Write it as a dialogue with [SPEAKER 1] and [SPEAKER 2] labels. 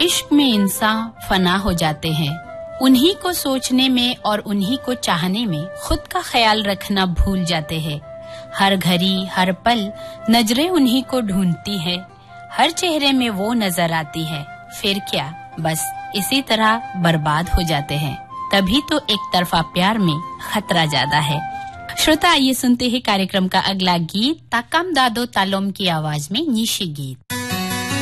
[SPEAKER 1] इश्क में इंसान फना हो जाते हैं। उन्हीं को सोचने में और उन्हीं को चाहने में खुद का ख्याल रखना भूल जाते हैं। हर घड़ी हर पल नजरें उन्हीं को ढूंढती है, हर चेहरे में वो नजर आती है। फिर क्या, बस इसी तरह बर्बाद हो जाते हैं। तभी तो एक तरफा प्यार में खतरा ज्यादा है। श्रोता, ये सुनते हैं कार्यक्रम का अगला गीत ताकम दादो तालोम की आवाज में निशी गीत।